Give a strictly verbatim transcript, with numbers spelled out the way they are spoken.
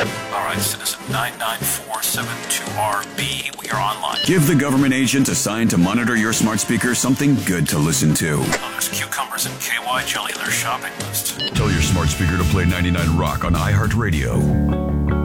All right, citizen nine nine four seven two R B, we are online. Give the government agent assigned to monitor your smart speaker something good to listen to. Oh, there's cucumbers and K Y jelly in their shopping list. Tell your smart speaker to play ninety-nine Rock on iHeartRadio.